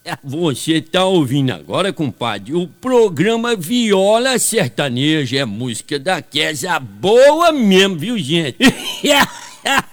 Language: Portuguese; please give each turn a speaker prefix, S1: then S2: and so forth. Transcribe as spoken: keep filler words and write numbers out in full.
S1: Você tá ouvindo agora, compadre, o programa Viola Sertaneja, é música daquela boa mesmo, viu, gente?